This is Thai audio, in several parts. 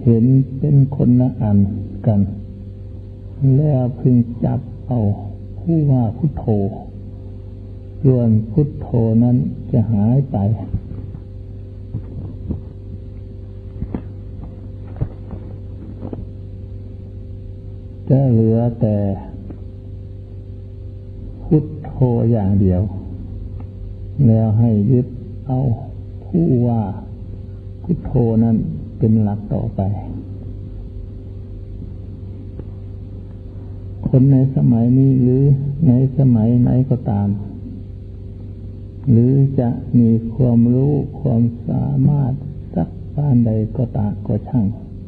เห็นเป็นคนละอันกันแล้วพึงจับเอาผู้ว่าพุทโธส่วนพุทโธนั้นจะหายไปจะเหลือแต่พุทโธอย่างเดียวแล้วให้ยึดเอาผู้ว่าพุทโธนั้นเป็นหลักต่อไปคนในสมัยนี้หรือในสมัยไหนก็ตามหรือจะมีความรู้ความสามารถสักปานใดก็ตามก็ช่าง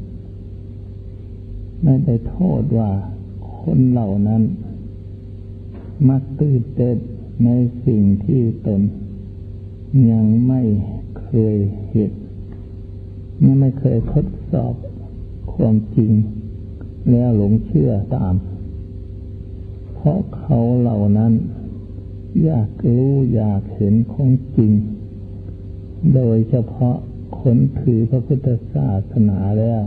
ไม่ได้โทษว่าคนเหล่านั้นมักตื่นเต้นในสิ่งที่ตนยังไม่เคยเห็นยังไม่เคยทดสอบความจริงแล้วหลงเชื่อตามเพราะเขาเหล่านั้นอยากรู้อยากเห็นของจริงโดยเฉพาะคนถือพระพุทธศาสนาแล้ว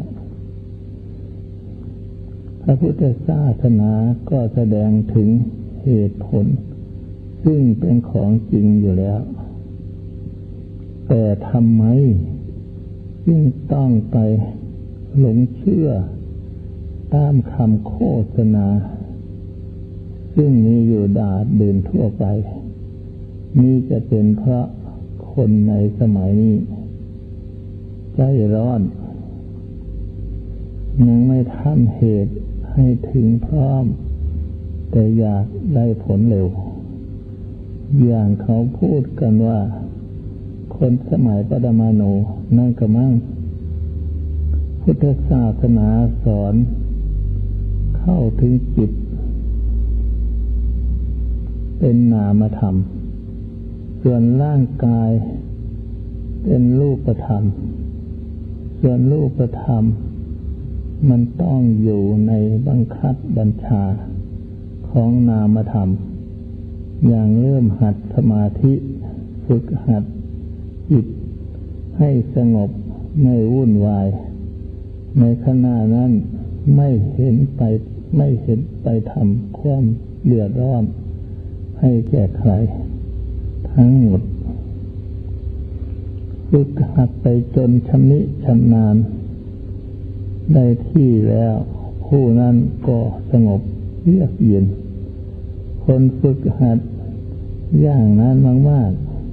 พระพุทธศาสนาก็แสดงถึงเหตุผลซึ่งเป็นของจริงอยู่แล้วแต่ทำไมจึงต้องไปหลงเชื่อตามคำโฆษณาซึ่งมีอยู่ดาดดื่นทั่วไปนี่จะเป็นเพราะคนในสมัยนี้ใจร้อนยังไม่ทำเหตุให้ถึงพร้อมแต่อยากได้ผลเร็วอย่างเขาพูดกันว่าคนสมัยปฐมาโนนั่นก็มั่งพุทธศาสนาสอนเข้าถึงจิตเป็นนามธรรมส่วนร่างกายเป็นรูปธรรมส่วนรูปธรรมมันต้องอยู่ในบังคับบัญชาของนามธรรมอย่างเริ่มหัดสมาธิฝึกหัดจิตให้สงบไม่วุ่นวายในขณะนั้นไม่เห็นไปทำความเดือดร้อนให้แก่ใครทั้งหมดฝึกหัดไปจนชำนิชำนาญได้ที่แล้วผู้นั้นก็สงบเยือกเย็นคนฝึกหัดอย่างนั้นมาก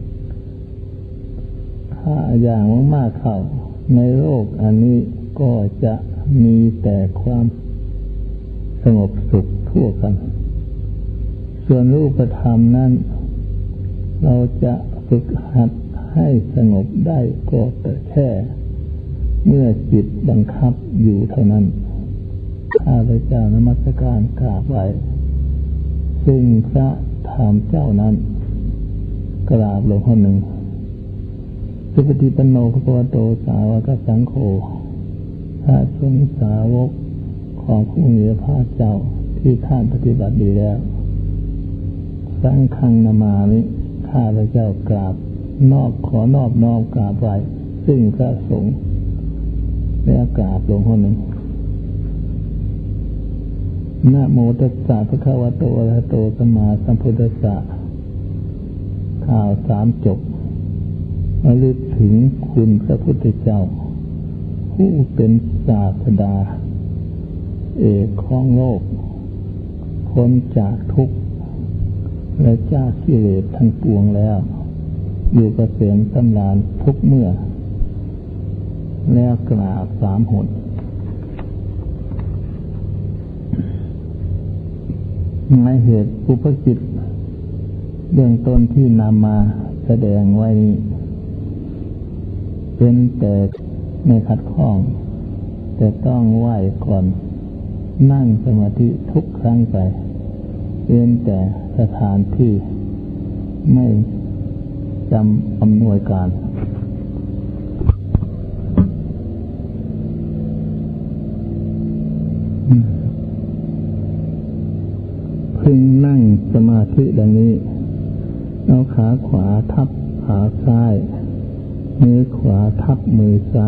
ๆถ้าอย่างมากๆเข้าในโลกอันนี้ก็จะมีแต่ความสงบสุขทั่วกันส่วนรูปธรรมนั้นเราจะฝึกหัดให้สงบได้ก็แต่แค่เมื่อจิตบังคับอยู่เท่านั้นข้าพเจ้านมัสการกราบไหว้ซึ่งพระธรรมเจ้านั้นกราบลงข้อหนึ่งสุปฏิปันโนภควโตสาวกสังโฆพระสงฆ์สาวกของผู้มีพระเจ้าที่ท่านปฏิบัติดีแล้วสังฆังนามามิข้าพเจ้ากราบขอนอบน้อมกราบไหว้ซึ่งพระสงฆ์และกราบลงข้อหนึ่งนะโมตัสสะภะคะวะโตอะระหะโตสัมมาสัมพุทธัสสะข่าวสามจบระลึกถึงคุณพระพุทธเจ้าผู้เป็นศาสดาเอกของโลกพ้นจากทุกข์และจากกิเลสทั้งปวงแล้วอยู่เกษมสำราญทุกเมื่อแล้วกราบสามหนหมายเหตุอุปกิจเบื้องต้นที่นำมาแสดงไว้นี้เป็นแต่ไม่ขัดข้องแต่ต้องไหว้ก่อนนั่งสมาธิทุกครั้งไปเป็นแต่สถานที่ไม่จำอำนวยการพึงนั่งสมาธิดังนี้เอาขาขวาทับขาซ้ายมือขวาทับมือซ้าย